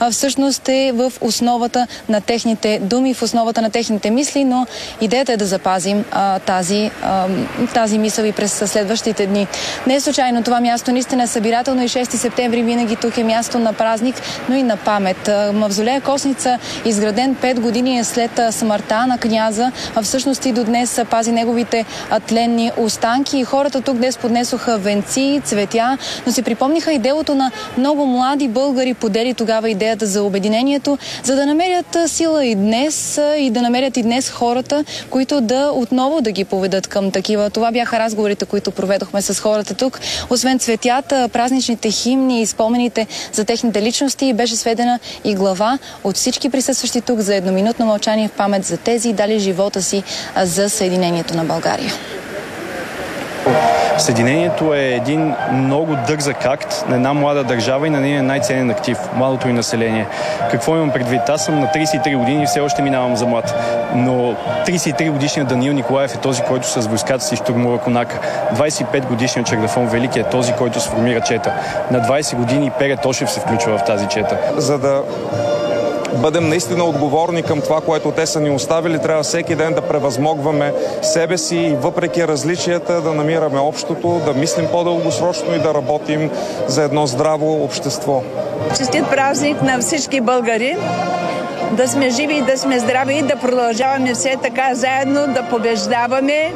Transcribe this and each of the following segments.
всъщност е в основата на техните думи, в основата на техните мисли, но идеята е да запазим тази мисъл и през следващите дни. Не е случайно това място, наистина е събирателно и 6 септември винаги тук е място на празник, но и на памет. Мавзолея Косница, изграден 5 години след смъртта на княза, всъщност и до днес пази неговите тленни останки и хората тук днес поднесоха венци, цветя, но си припомниха и делото на много млади българи, подели тогава идеята за обединението, за да намерят сила и днес и да намерят и днес хората, които да отново да ги поведат към такива. Това бяха разговорите, които проведохме с хората тук. Освен цветята, празничните химни и спомените за техните личности, беше сведена и глава от всички присъстващи тук за едноминутно мълчание в памет за тези, дали живота си за съединението на България. Съединението е един много дързък акт на една млада държава и на нейния най-ценен актив – младото и население. Какво имам предвид? Аз съм на 33 години и все още минавам за млад. Но 33 годишният Даниил Николаев е този, който с войската си щурмува Конака. 25 годишният Чардафон Велики е този, който сформира чета. На 20 години Пере Тошев се включва в тази чета. За да бъдем наистина отговорни към това, което те са ни оставили, трябва всеки ден да превъзмогваме себе си и въпреки различията да намираме общото, да мислим по-дългосрочно и да работим за едно здраво общество. Честит празник на всички българи! Да сме живи и да сме здрави и да продължаваме все така заедно да побеждаваме.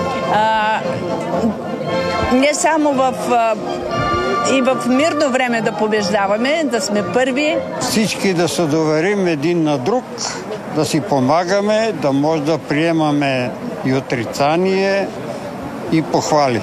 Не само и в мирно време да побеждаваме, да сме първи. Всички да се доверим един на друг, да си помагаме, да може да приемаме и отрицание, и похвали.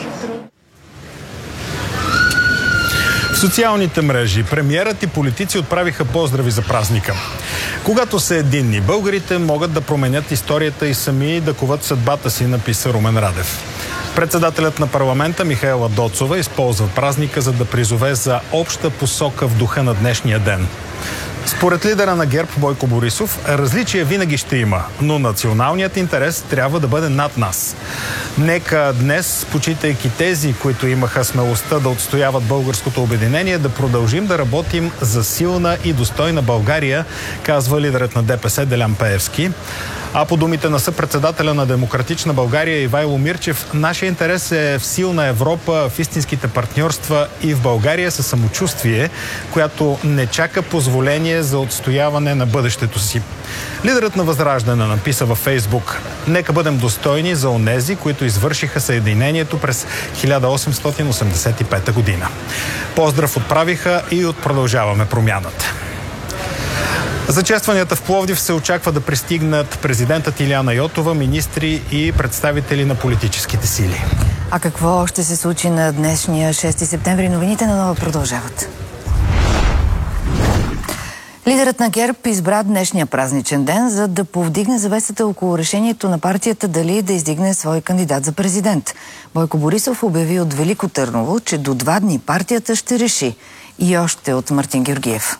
В социалните мрежи премиерът и политици отправиха поздрави за празника. Когато са единни, българите могат да променят историята и сами да коват съдбата си, написа Румен Радев. Председателят на парламента Михаела Доцова използва празника, за да призове за обща посока в духа на днешния ден. Според лидера на ГЕРБ Бойко Борисов, различия винаги ще има, но националният интерес трябва да бъде над нас. Нека днес, почитайки тези, които имаха смелостта да отстояват българското обединение, да продължим да работим за силна и достойна България, казва лидерът на ДПС Делян Пеевски. А по думите на съпредседателя на Демократична България Ивайло Мирчев, нашия интерес е в силна Европа, в истинските партньорства и в България със самочувствие, която не чака позволение за отстояване на бъдещето си. Лидерът на Възраждане написа във Фейсбук: "Нека бъдем достойни за онези, които извършиха съединението през 1885 година." Поздрав отправиха и от Продължаваме промяната. За честванията в Пловдив се очаква да пристигнат президентът Илияна Йотова, министри и представители на политическите сили. А какво ще се случи на днешния 6 септември? Новините на Нова продължават. Лидерът на ГЕРБ избра днешния празничен ден, за да повдигне завесата около решението на партията дали да издигне свой кандидат за президент. Бойко Борисов обяви от Велико Търново, че до 2 дни партията ще реши. И още от Мартин Георгиев.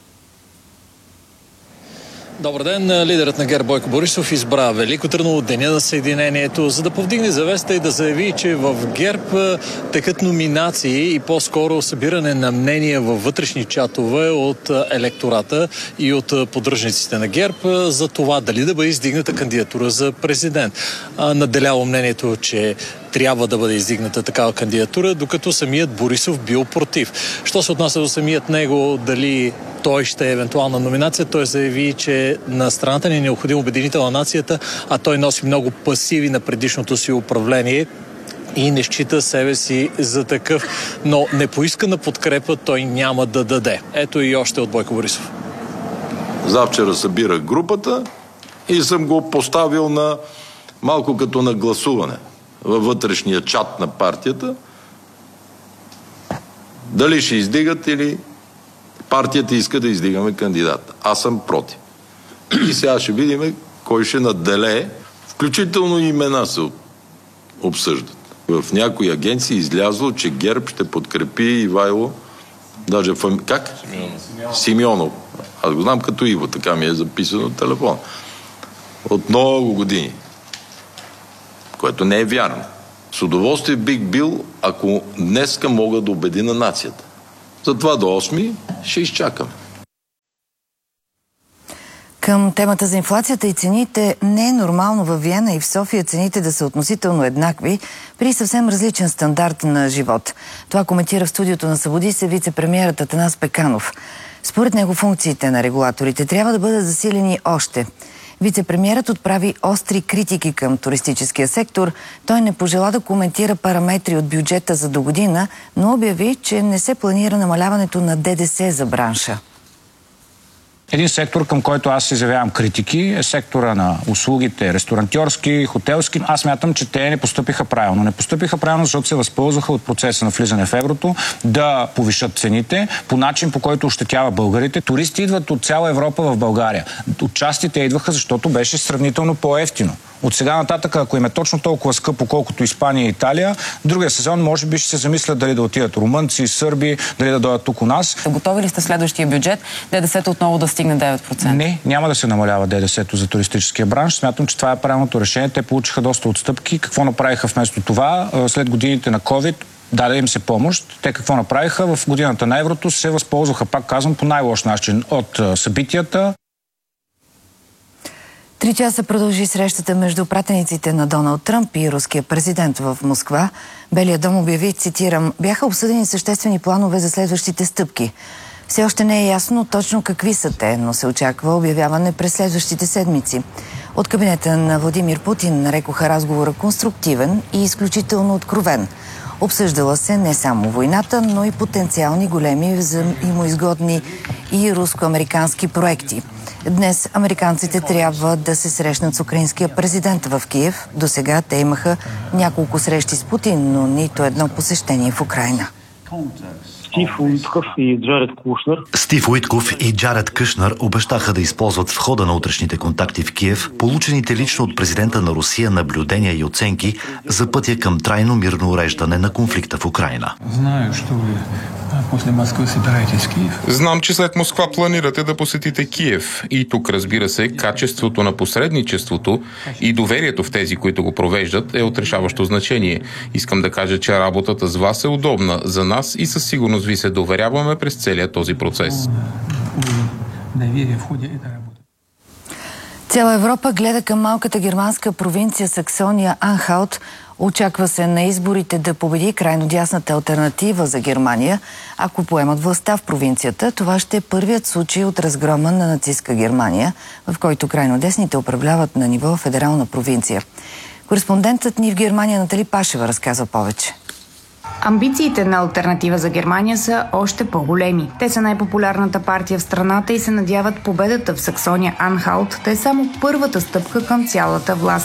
Добър ден! Лидерът на ГЕРБ Бойко Борисов избра Велико Търново, деня на съединението, за да повдигне завеста и да заяви, че в ГЕРБ текат номинации и по-скоро събиране на мнения във вътрешни чатове от електората и от поддръжниците на ГЕРБ за това дали да бъде издигната кандидатура за президент. Наделяло мнението, че трябва да бъде издигната такава кандидатура, докато самият Борисов бил против. Що се отнася до самият него, дали той ще е евентуална номинация, той заяви, че на страната ни е необходим обединител на нацията, а той носи много пасиви на предишното си управление и не счита себе си за такъв, но непоискана подкрепа той няма да даде. Ето и още от Бойко Борисов. Завчера събирах групата и съм го поставил на малко като на гласуване във вътрешния чат на партията. Дали ще издигат или партията иска да издигаме кандидата. Аз съм против. И сега ще видим кой ще надделее. Включително имена се обсъждат. В някои агенции излязло, че ГЕРБ ще подкрепи Ивайло, даже как? Симеонов. Аз го знам като Иво, така ми е записано от телефон. От много години. Което не е вярно. С удоволствие бих бил, ако днеска мога да убедя на нацията. Затова до 8 ще изчакам. Към темата за инфлацията и цените, не е нормално във Виена и в София цените да са относително еднакви при съвсем различен стандарт на живот. Това коментира в студиото на Събуди се вице-премиерът Атанас Пеканов. Според него функциите на регулаторите трябва да бъдат засилени още. Вице-премиерът отправи остри критики към туристическия сектор. Той не пожела да коментира параметри от бюджета за догодина, но обяви, че не се планира намаляването на ДДС за бранша. Един сектор, към който аз изявявам критики, е сектора на услугите, ресторантьорски, хотелски. Аз мятам, че те не постъпиха правилно. Не постъпиха правилно, защото се възползваха от процеса на влизане в еврото да повишат цените по начин, по който ощетява българите. Туристи идват от цяла Европа в България. Отчасти те идваха, защото беше сравнително по-евтино. От сега нататък, ако им е точно толкова скъпо, колкото Испания и Италия, другия сезон може би ще се замислят дали да отидат румънци, сърби, дали да дойдат тук у нас. Готови ли сте следващия бюджет ДДС-то отново да стигне 9%? Не, няма да се намалява ДДС-то за туристическия бранш. Смятам, че това е правилното решение. Те получиха доста отстъпки. Какво направиха вместо това? След годините на COVID даде им се помощ. Те какво направиха? В годината на еврото се възползваха, пак казвам, по най-лош начин от събитията. 3 часа продължи срещата между пратениците на Доналд Тръмп и руския президент в Москва. Белият дом обяви, цитирам, бяха обсъдени съществени планове за следващите стъпки. Все още не е ясно точно какви са те, но се очаква обявяване през следващите седмици. От кабинета на Владимир Путин нарекоха разговора конструктивен и изключително откровен. Обсъждала се не само войната, но и потенциални големи взаимоизгодни и руско-американски проекти. Днес американците трябва да се срещнат с украинския президент в Киев. Досега те имаха няколко срещи с Путин, но нито едно посещение в Украйна. Стив Уитков и Джаред Кушнер обещаха да използват в хода на утрешните контакти в Киев получените лично от президента на Русия наблюдения и оценки за пътя към трайно мирно уреждане на конфликта в Украйна. Знам, че след Москва планирате да посетите Киев. И тук, разбира се, качеството на посредничеството и доверието в тези, които го провеждат, е от решаващо значение. Искам да кажа, че работата с вас е удобна за нас и със сигурност ви се доверяваме през целия този процес. Цяла Европа гледа към малката германска провинция Саксония Анхалт. Очаква се на изборите да победи крайно дясната алтернатива за Германия. Ако поемат властта в провинцията, това ще е първият случай от разгрома на нацистска Германия, в който крайно десните управляват на ниво федерална провинция. Кореспондентът ни в Германия Натали Пашева разказва повече. Амбициите на Алтернатива за Германия са още по-големи. Те са най-популярната партия в страната и се надяват победата в Саксония Анхалт да е само първата стъпка към цялата власт.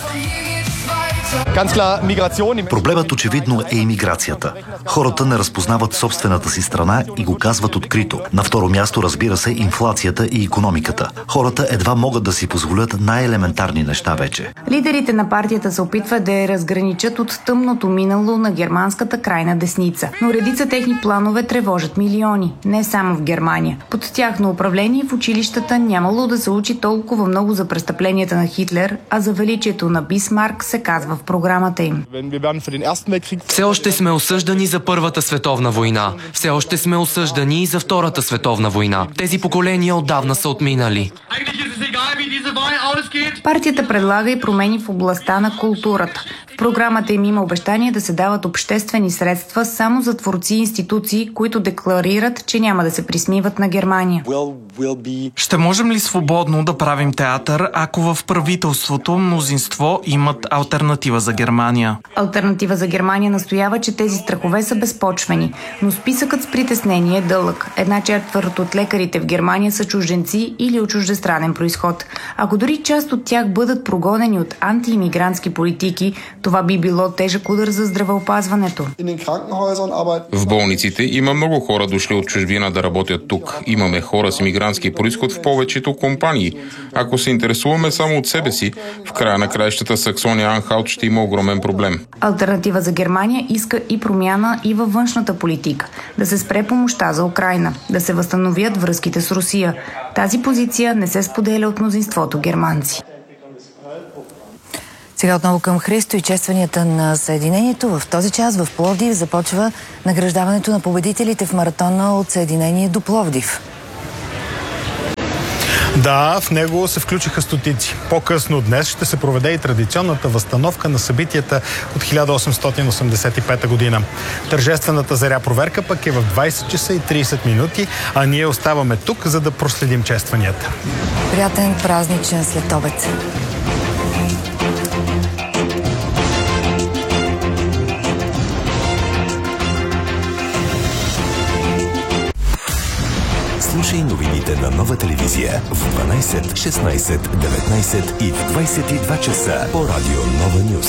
Проблемът очевидно е имиграцията. Хората не разпознават собствената си страна и го казват открито. На второ място, разбира се, инфлацията и икономиката. Хората едва могат да си позволят най-елементарни неща вече. Лидерите на партията се опитват да я разграничат от тъмното минало на германската крайна десница. Но редица техни планове тревожат милиони, не само в Германия. Под тяхно управление в училищата нямало да се учи толкова много за престъпленията на Хитлер, а за величието на Бисмарк се казва в програмата им. Все още сме осъждани за Първата световна война. Все още сме осъждани и за Втората световна война. Тези поколения отдавна са отминали. Партията предлага и промени в областта на културата. В програмата им има обещание да се дават обществени средства само за творци и институции, които декларират, че няма да се присмиват на Германия. Ще можем ли свободно да правим театър, ако в правителството мнозинство имат Алтернатива за Германия? Алтернатива за Германия настоява, че тези страхове са безпочвени, но списъкът с притеснение е дълъг. 1/4 от лекарите в Германия са чужденци или от чуждестранен произход. Ако дори част от тях бъдат прогонени от антиимигрантски политики, това би било тежък удар за здравеопазването. В болниците има много хора дошли от чужбина да работят тук. Имаме хора с имигрантски произход в повечето компании. Ако се интересуваме само от себе си, в края на краищата Саксония Анхалт ще има огромен проблем. Алтернатива за Германия иска и промяна и във външната политика. Да се спре помощта за Украйна, да се възстановят връзките с Русия. Тази позиция не се споделя от мнозинството германци. Сега отново към Христо и честванията на Съединението. В този час в Пловдив започва награждаването на победителите в маратона от Съединение до Пловдив. Да, в него се включиха стотици. По-късно днес ще се проведе и традиционната възстановка на събитията от 1885 година. Тържествената заря проверка пък е в 20 часа и 30 минути, а ние оставаме тук, за да проследим честванията. Приятен празничен следобед. Слушай новините на Нова телевизия в 12, 16, 19 и в 22 часа по радио Нова Нюз.